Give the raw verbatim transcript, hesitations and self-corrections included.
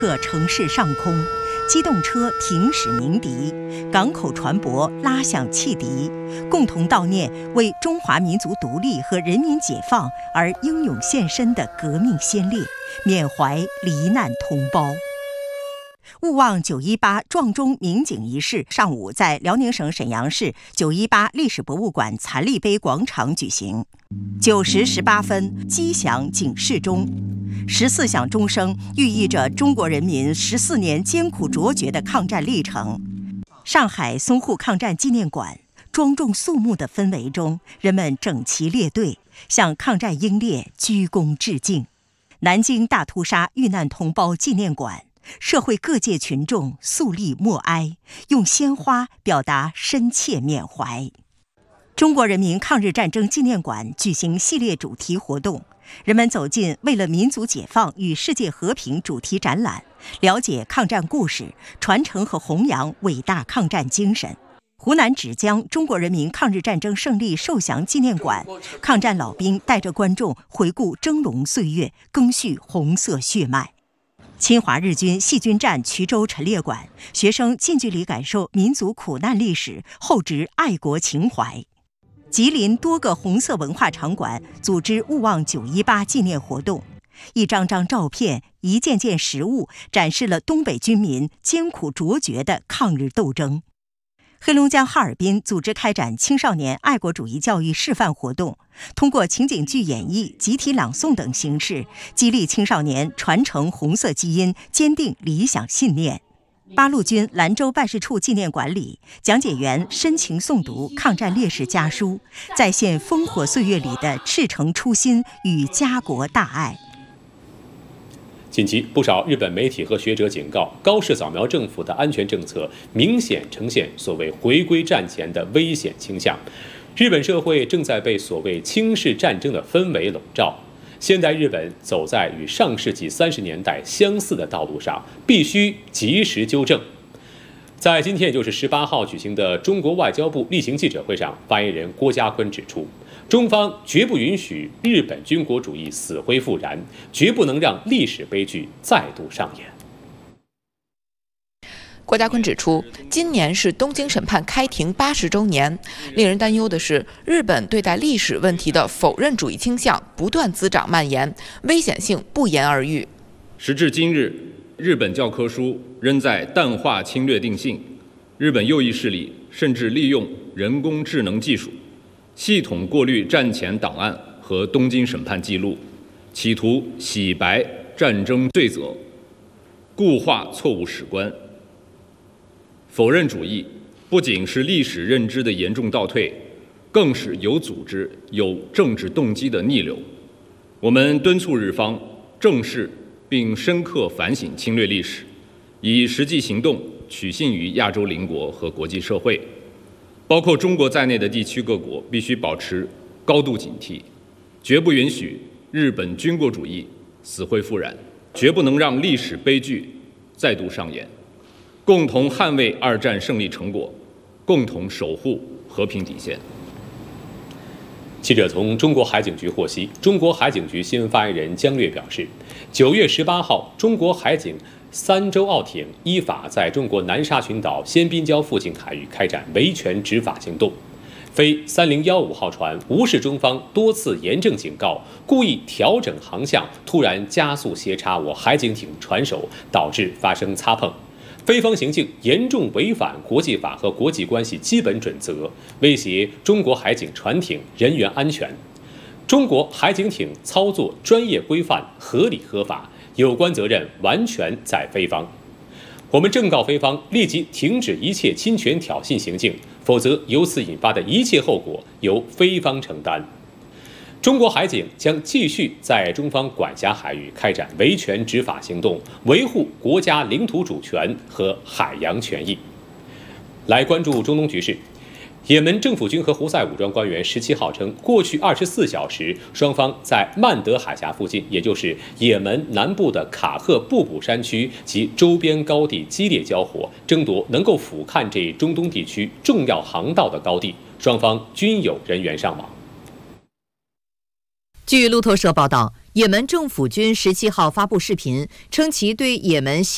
各城市上空，机动车停驶鸣笛，港口船舶拉响汽笛，共同悼念为中华民族独立和人民解放而英勇献身的革命先烈，缅怀罹难同胞。勿忘九一八撞钟鸣警仪式上午在辽宁省沈阳市九一八历史博物馆残历碑广场举行。九时十八分，击响警示钟，十四响钟声寓意着中国人民十四年艰苦卓绝的抗战历程。上海淞沪抗战纪念馆庄重肃穆的氛围中，人们整齐列队，向抗战英烈鞠躬致敬。南京大屠杀遇难同胞纪念馆，社会各界群众肃立默哀，用鲜花表达深切缅怀。中国人民抗日战争纪念馆举行系列主题活动，人们走进为了民族解放与世界和平主题展览，了解抗战故事，传承和弘扬伟大抗战精神。湖南芷江中国人民抗日战争胜利受降纪念馆，抗战老兵带着观众回顾峥嵘岁月，赓续红色血脉。侵华日军细菌战衢州陈列馆，学生近距离感受民族苦难历史，厚植爱国情怀。吉林多个红色文化场馆组织勿忘九一八纪念活动，一张张照片，一件件实物，展示了东北军民艰苦卓绝的抗日斗争。黑龙江哈尔滨组织开展青少年爱国主义教育示范活动，通过情景剧演绎、集体朗诵等形式，激励青少年传承红色基因，坚定理想信念。八路军兰州办事处纪念馆里，讲解员深情诵读抗战烈士家书，再现烽火岁月里的赤诚初心与家国大爱。 近期，不少日本媒体和学者警告，高市早苗政府的安全政策明显呈现所谓回归战前的危险倾向。日本社会正在被所谓轻视战争的氛围笼罩。现代日本走在与上世纪三十年代相似的道路上，必须及时纠正。在今天，也就是十八号举行的中国外交部例行记者会上，发言人郭家坤指出，中方绝不允许日本军国主义死灰复燃，绝不能让历史悲剧再度上演。 郭家坤指出，今年是东京审判开庭八十周年，令人担忧的是，日本对待历史问题的否认主义倾向不断滋长蔓延，危险性不言而喻。 时至今日，日本教科书仍在淡化侵略定性，日本右翼势力甚至利用人工智能技术，系统过滤战前档案和东京审判记录，企图洗白战争罪责，固化错误史观。否认主义不仅是历史认知的严重倒退，更是有组织、有政治动机的逆流。我们敦促日方正视并深刻反省侵略历史，以实际行动取信于亚洲邻国和国际社会，包括中国在内的地区各国必须保持高度警惕，绝不允许日本军国主义死灰复燃，绝不能让历史悲剧再度上演。共同捍卫二战胜利成果，共同守护和平底线。 记者从中国海警局获悉，中国海警局新闻发言人姜略表示，九月十八号，中国海警三艘澳艇依法在中国南沙群岛仙滨礁附近海域开展维权执法行动。非三零一五号船无视中方多次严正警告，故意调整航向，突然加速斜插我海警艇船首，导致发生擦碰。非方行径严重违反国际法和国际关系基本准则，威胁中国海警船艇人员安全。中国海警艇操作专业规范、合理合法，有关责任完全在非方。我们正告非方立即停止一切侵权挑衅行径，否则由此引发的一切后果由非方承担。中国海警将继续在中方管辖海域开展维权执法行动，维护国家领土主权和海洋权益。来关注中东局势，也门政府军和胡塞武装官员十七号称，过去二十四小时，双方在曼德海峡附近，也就是也门南部的卡赫布卜山区及周边高地激烈交火，争夺能够俯瞰这一中东地区重要航道的高地，双方均有人员伤亡。 据路透社报道，也门政府军十七号发布视频，称其对也门西